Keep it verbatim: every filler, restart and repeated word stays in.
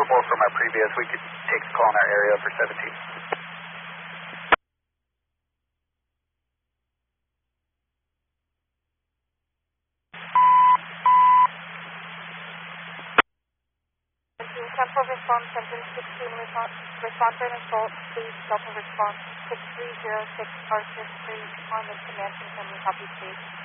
more from our previous. We could take the call in our area for seventeen. Tempo response, engine sixteen, response, response to an assault, please Delta response, six three zero six R six three on the command from Henry, copy please.